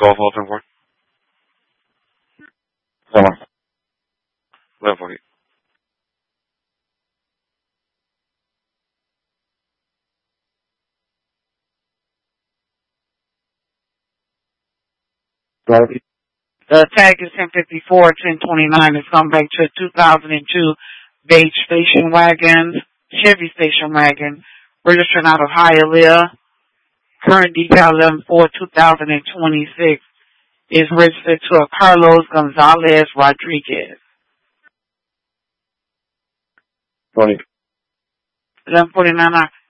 Golf open for? 11:40. The tag is 1054, 1029. It's come back to 2002 beige station wagon, Chevy station wagon, registering out of Hialeah. Current decal 11/4/2026 is registered to a Carlos Gonzalez Rodriguez. 20. 11:49.